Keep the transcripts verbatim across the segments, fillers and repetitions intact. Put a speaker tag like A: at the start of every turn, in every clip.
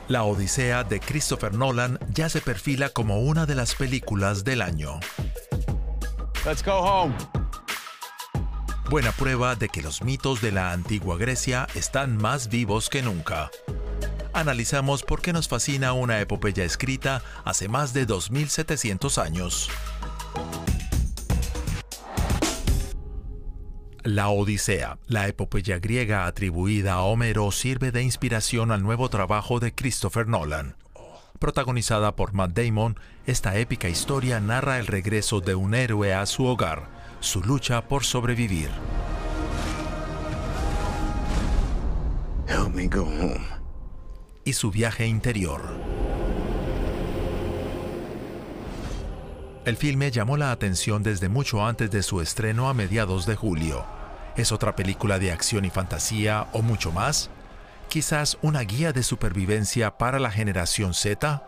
A: La Odisea de Christopher Nolan ya se perfila como una de las películas del año.
B: Let's go home.
A: Buena prueba de que los mitos de la antigua Grecia están más vivos que nunca. Analizamos por qué nos fascina una epopeya escrita hace más de dos mil setecientos años. La Odisea, la epopeya griega atribuida a Homero, sirve de inspiración al nuevo trabajo de Christopher Nolan. Protagonizada por Matt Damon, esta épica historia narra el regreso de un héroe a su hogar, su lucha por sobrevivir.
C: Help me go home.
A: Y su viaje interior. El filme llamó la atención desde mucho antes de su estreno a mediados de julio. ¿Es otra película de acción y fantasía o mucho más? ¿Quizás una guía de supervivencia para la generación Z?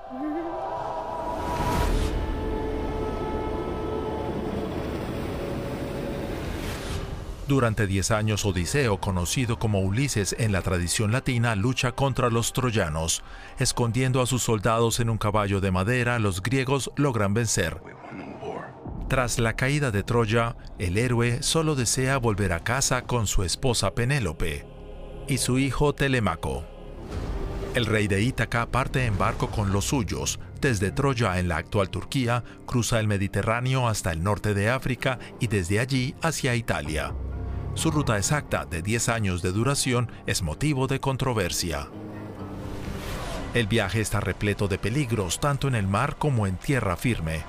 A: Durante diez años, Odiseo, conocido como Ulises en la tradición latina, lucha contra los troyanos. Escondiendo a sus soldados en un caballo de madera, los griegos logran vencer. Tras la caída de Troya, el héroe solo desea volver a casa con su esposa Penélope y su hijo Telémaco. El rey de Ítaca parte en barco con los suyos. Desde Troya, en la actual Turquía, cruza el Mediterráneo hasta el norte de África y desde allí hacia Italia. Su ruta exacta, de diez años de duración, es motivo de controversia. El viaje está repleto de peligros, tanto en el mar como en tierra firme.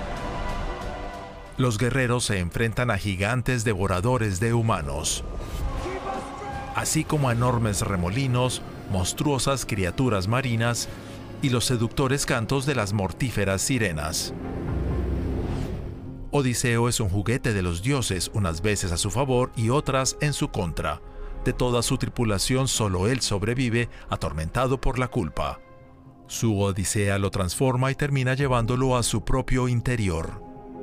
A: Los guerreros se enfrentan a gigantes devoradores de humanos, así como a enormes remolinos, monstruosas criaturas marinas y los seductores cantos de las mortíferas sirenas. Odiseo es un juguete de los dioses, unas veces a su favor y otras en su contra. De toda su tripulación, solo él sobrevive, atormentado por la culpa. Su odisea lo transforma y termina llevándolo a su propio interior.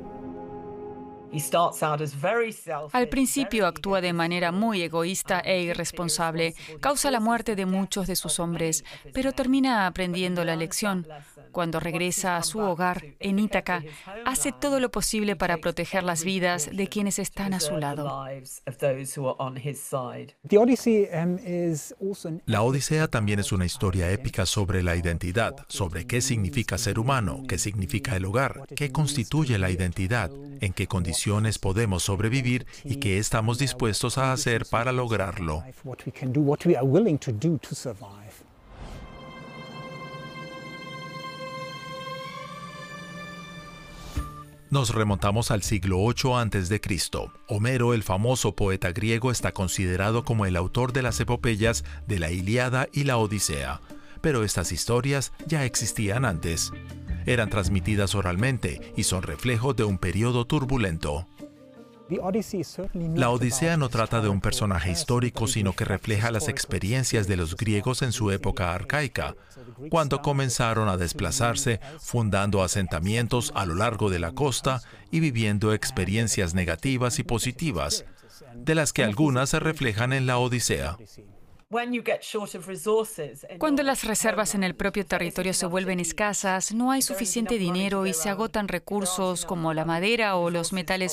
D: Al principio actúa de manera muy egoísta e irresponsable, causa la muerte de muchos de sus hombres, pero termina aprendiendo la lección. Cuando regresa a su hogar, en Ítaca, hace todo lo posible para proteger las vidas de quienes están a su lado.
A: La Odisea también es una historia épica sobre la identidad, sobre qué significa ser humano, qué significa el hogar, qué constituye la identidad, en qué condiciones podemos sobrevivir y qué estamos dispuestos a hacer para lograrlo. Nos remontamos al siglo ocho antes de Cristo. Homero, el famoso poeta griego, está considerado como el autor de las epopeyas de la Ilíada y la Odisea. Pero estas historias ya existían antes. Eran transmitidas oralmente y son reflejo de un periodo turbulento. La Odisea no trata de un personaje histórico, sino que refleja las experiencias de los griegos en su época arcaica, cuando comenzaron a desplazarse, fundando asentamientos a lo largo de la costa y viviendo experiencias negativas y positivas, de las que algunas se reflejan en la Odisea.
D: Cuando las reservas en el propio territorio se vuelven escasas, no hay suficiente dinero y se agotan recursos como la madera o los metales